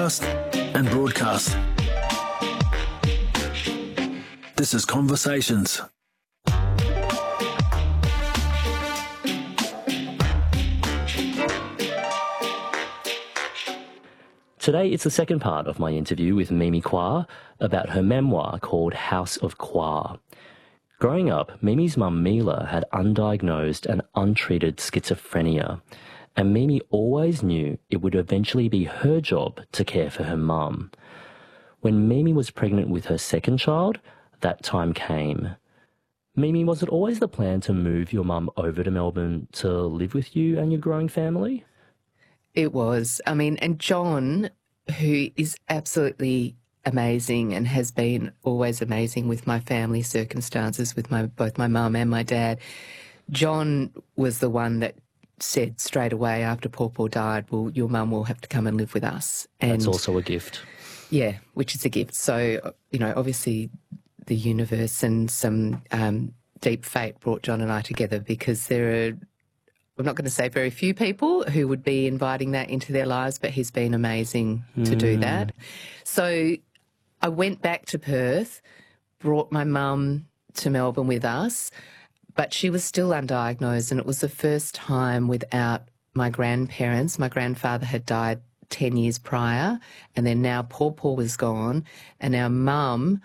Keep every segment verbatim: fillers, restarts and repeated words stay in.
podcast and broadcast. This is Conversations. Today, it's the second part of my interview with Mimi Kwa about her memoir called House of Kwa. Growing up, Mimi's mum Mila had undiagnosed and untreated schizophrenia, and Mimi always knew it would eventually be her job to care for her mum. When Mimi was pregnant with her second child, that time came. Mimi, was it always the plan to move your mum over to Melbourne to live with you and your growing family? It was. I mean, and John, who is absolutely amazing and has been always amazing with my family circumstances, with my both my mum and my dad, John was the one that said straight away after Paw Paw died, well, your mum will have to come and live with us. And that's also a gift. Yeah, which is a gift. So, you know, obviously the universe and some um, deep fate brought John and I together, because there are, I'm not going to say very few people who would be inviting that into their lives, but he's been amazing to Mm. do that. So I went back to Perth, brought my mum to Melbourne with us, but she was still undiagnosed, and it was the first time without my grandparents. My grandfather had died ten years prior, and then now Paw Paw was gone, and our mum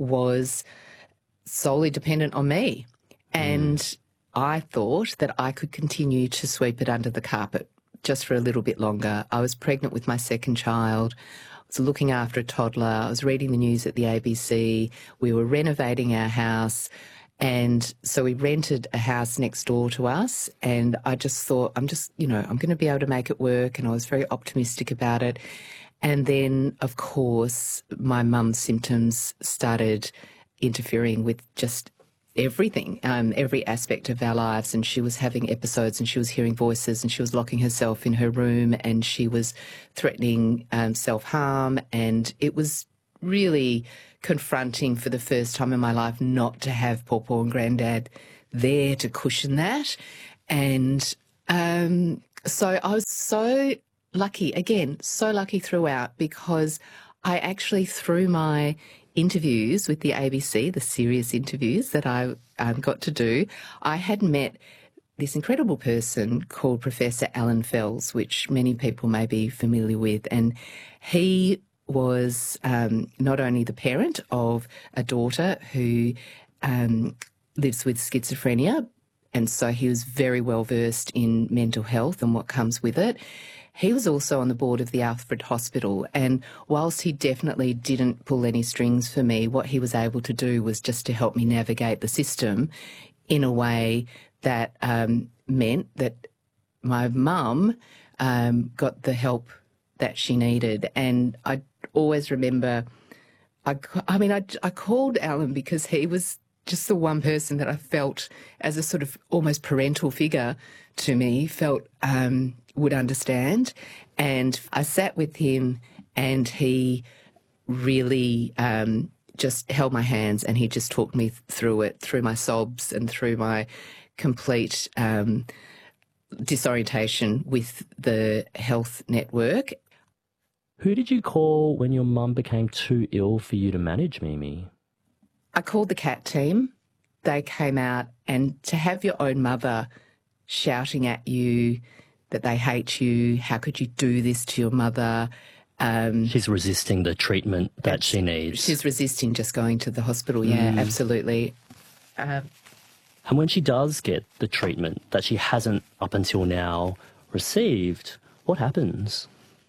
was solely dependent on me. And mm. I thought that I could continue to sweep it under the carpet just for a little bit longer. I was pregnant with my second child. I was looking after a toddler. I was reading the news at the A B C. We were renovating our house. And so we rented a house next door to us. And I just thought, I'm just, you know, I'm going to be able to make it work. And I was very optimistic about it. And then, of course, my mum's symptoms started interfering with just everything, um, every aspect of our lives. And she was having episodes, and she was hearing voices, and she was locking herself in her room, and she was threatening um, self-harm. And it was really confronting for the first time in my life not to have Paw Paw and Grandad there to cushion that. And um, so I was so lucky, again, so lucky throughout, because I actually, through my interviews with the A B C, the serious interviews that I um, got to do, I had met this incredible person called Professor Alan Fells, which many people may be familiar with. And he was um, not only the parent of a daughter who um, lives with schizophrenia, and so he was very well versed in mental health and what comes with it. He was also on the board of the Alfred Hospital, and whilst he definitely didn't pull any strings for me, what he was able to do was just to help me navigate the system in a way that um, meant that my mum um, got the help that she needed. And I always remember, I, I mean, I, I called Alan because he was just the one person that I felt as a sort of almost parental figure to me, felt um, would understand. And I sat with him, and he really um, just held my hands, and he just talked me through it, through my sobs and through my complete um, disorientation with the health network. Who did you call when your mum became too ill for you to manage, Mimi? I called the CAT team. They came out, and to have your own mother shouting at you that they hate you, how could you do this to your mother? Um, she's resisting the treatment that she needs. She's resisting just going to the hospital, yeah, mm. absolutely. Um, and when she does get the treatment that she hasn't up until now received, what happens?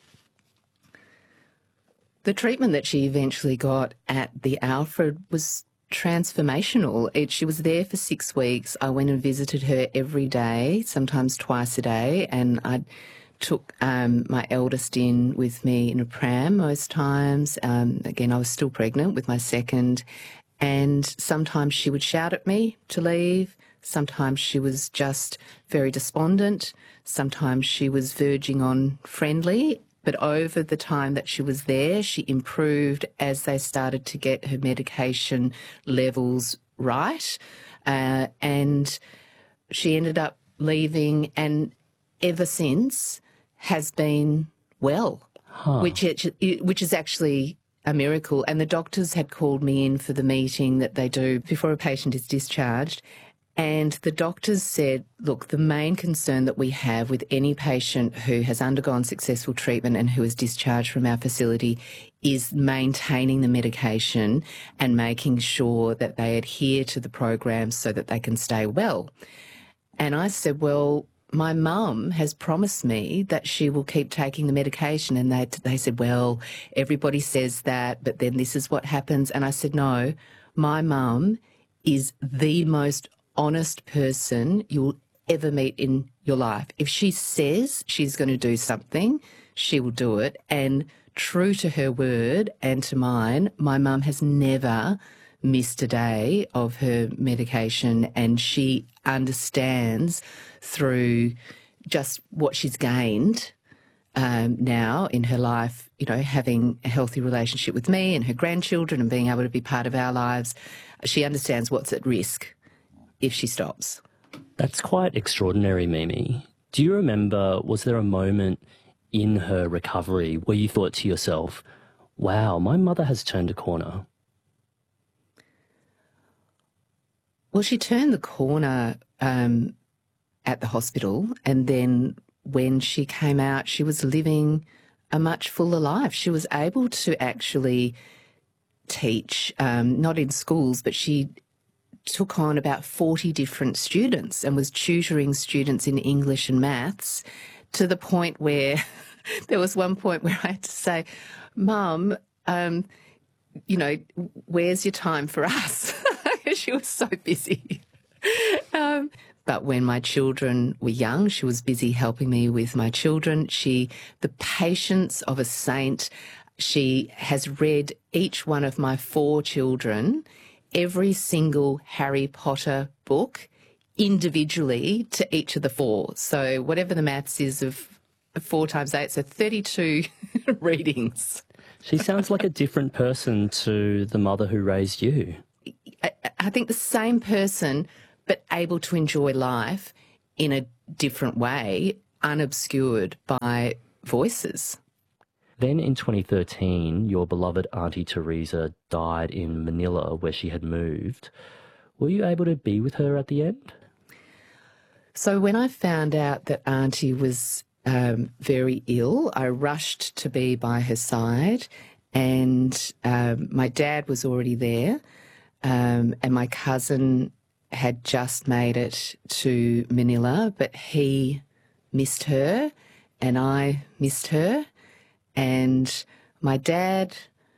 The treatment that she eventually got at the Alfred was transformational. It, she was there for six weeks. I went and visited her every day, sometimes twice a day, and I took um, my eldest in with me in a pram most times. Um, again, I was still pregnant with my second, and sometimes she would shout at me to leave. Sometimes she was just very despondent. Sometimes she was verging on friendly. But over the time that she was there, she improved as they started to get her medication levels right. Uh, and she ended up leaving, and ever since has been well. Huh. which it, which is actually a miracle. And the doctors had called me in for the meeting that they do before a patient is discharged. And the doctors said, look, the main concern that we have with any patient who has undergone successful treatment and who is discharged from our facility is maintaining the medication and making sure that they adhere to the program so that they can stay well. And I said, well, my mum has promised me that she will keep taking the medication. And they, they said, well, everybody says that, but then this is what happens. And I said, no, my mum is the most honest person you'll ever meet in your life. If she says she's going to do something, she will do it. And true to her word and to mine, my mum has never missed a day of her medication, and she understands through just what she's gained um, now in her life, you know, having a healthy relationship with me and her grandchildren and being able to be part of our lives. She understands what's at risk if she stops. That's quite extraordinary, Mimi. Do you remember, was there a moment in her recovery where you thought to yourself, wow, my mother has turned a corner? Well, she turned the corner um, at the hospital, and then when she came out, she was living a much fuller life. She was able to actually teach, um, not in schools, but she took on about forty different students and was tutoring students in English and maths, to the point where there was one point where I had to say, Mum, um, you know, where's your time for us? She was so busy. um, but when my children were young, she was busy helping me with my children. She, the patience of a saint, she has read each one of my four children every single Harry Potter book individually to each of the four. So whatever the maths is of four times eight, so thirty-two readings. She sounds like a different person to the mother who raised you. I, I think the same person, but able to enjoy life in a different way, unobscured by voices. Then in twenty thirteen, your beloved Auntie Teresa died in Manila, where she had moved. Were you able to be with her at the end? So when I found out that Auntie was um, very ill, I rushed to be by her side, and um, my dad was already there, um, and my cousin had just made it to Manila, but he missed her and I missed her. And my dad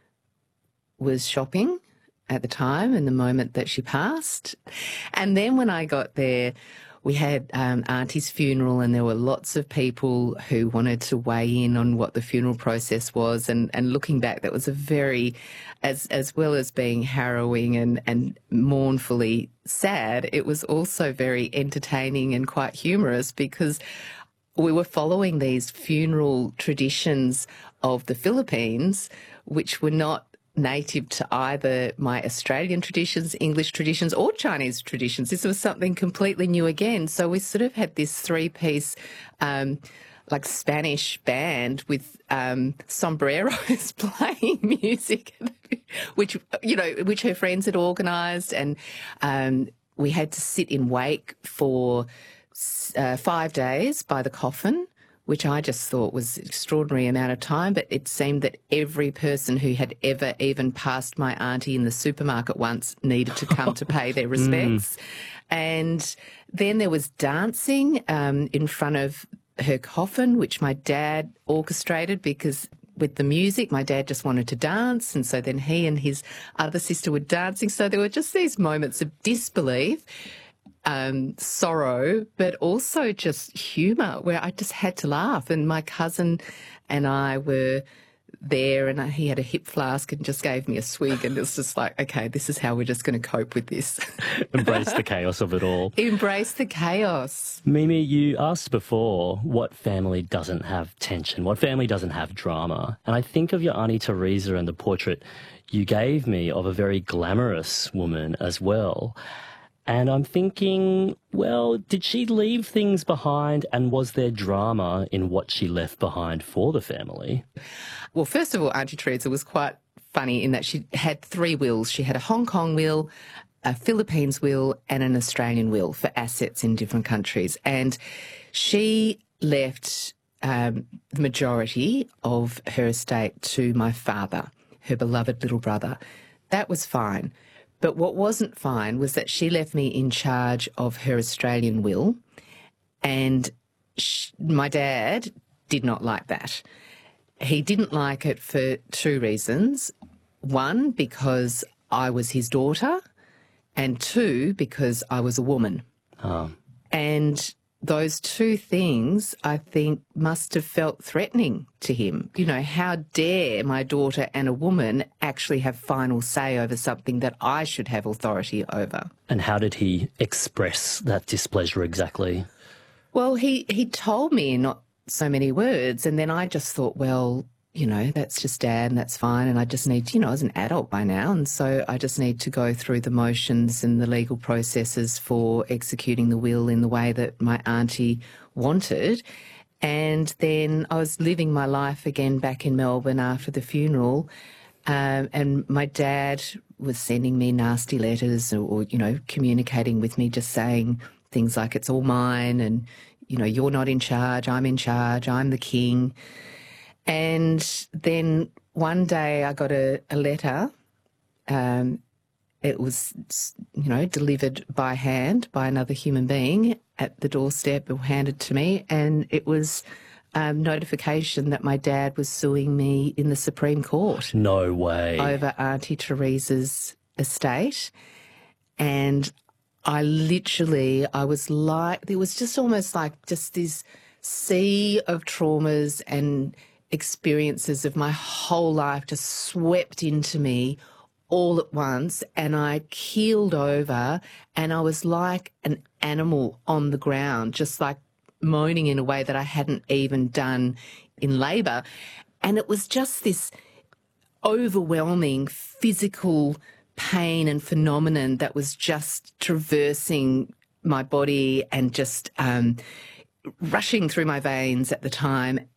was shopping at the time and the moment that she passed. And then when I got there, we had um, Auntie's funeral, and there were lots of people who wanted to weigh in on what the funeral process was. And, and looking back, that was a very, as as well as being harrowing and, and mournfully sad, it was also very entertaining and quite humorous, because we were following these funeral traditions of the Philippines, which were not native to either my Australian traditions, English traditions, or Chinese traditions. This was something completely new again. So we sort of had this three-piece, um, like Spanish band with um, sombreros playing music, which, you know, which her friends had organised, and um, we had to sit in wake for uh, five days by the coffin, which I just thought was an extraordinary amount of time. But it seemed that every person who had ever even passed my auntie in the supermarket once needed to come to pay their respects. Mm. And then there was dancing um, in front of her coffin, which my dad orchestrated, because with the music, my dad just wanted to dance. And so then he and his other sister were dancing. So there were just these moments of disbelief, Um, sorrow, but also just humour, where I just had to laugh. And my cousin and I were there, and he had a hip flask and just gave me a swig, and it was just like, okay, this is how we're just going to cope with this. Embrace the chaos of it all. Embrace the chaos. Mimi, you asked before, what family doesn't have tension? What family doesn't have drama? And I think of your Auntie Teresa and the portrait you gave me of a very glamorous woman as well. And I'm thinking, well, did she leave things behind, and was there drama in what she left behind for the family? Well, first of all, Auntie Teresa was quite funny in that she had three wills. She had a Hong Kong will, a Philippines will, and an Australian will for assets in different countries. And she left um, the majority of her estate to my father, her beloved little brother. That was fine. But what wasn't fine was that she left me in charge of her Australian will, and sh my dad did not like that. He didn't like it for two reasons. One, because I was his daughter, and two, because I was a woman. Oh. And those two things, I think, must have felt threatening to him. You know, how dare my daughter and a woman actually have final say over something that I should have authority over? And how did he express that displeasure exactly? Well, he, he told me in not so many words, and then I just thought, well, you know, that's just Dad and that's fine, and I just need, you know, I was an adult by now, and so I just need to go through the motions and the legal processes for executing the will in the way that my auntie wanted. And then I was living my life again back in Melbourne after the funeral, um, and my dad was sending me nasty letters or, or, you know, communicating with me, just saying things like, it's all mine, and, you know, you're not in charge, I'm in charge, I'm the king. And then one day I got a, a letter. Um, it was, you know, delivered by hand by another human being at the doorstep or handed to me. And it was um, notification that my dad was suing me in the Supreme Court. No way. Over Auntie Teresa's estate. And I literally, I was like, there was just almost like just this sea of traumas and experiences of my whole life just swept into me all at once, and I keeled over, and I was like an animal on the ground, just like moaning in a way that I hadn't even done in labour. And it was just this overwhelming physical pain and phenomenon that was just traversing my body and just um, rushing through my veins at the time.